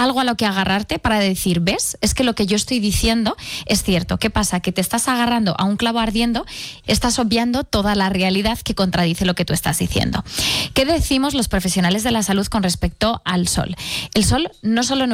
algo a lo que agarrarte para decir, ¿ves? Es que lo que yo estoy diciendo es cierto. ¿Qué pasa? Que te estás agarrando a un clavo ardiendo, estás obviando toda la realidad que contradice lo que tú estás diciendo. ¿Qué decimos los profesionales de la salud con respecto al sol? El sol no solo